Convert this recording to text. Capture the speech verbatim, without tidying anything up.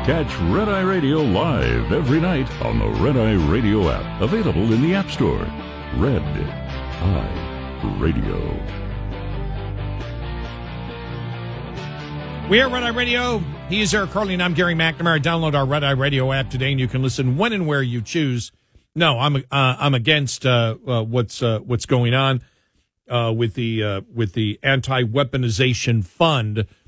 Catch Red Eye Radio live every night on the Red Eye Radio app, available in the App Store. Red Eye Radio. We are Red Eye Radio. He is Eric Carly, and I'm Gary McNamara. Download our Red Eye Radio app today, and you can listen when and where you choose. No, I'm uh, I'm against uh, uh, what's uh, what's going on uh, with the uh, with the anti-weaponization fund.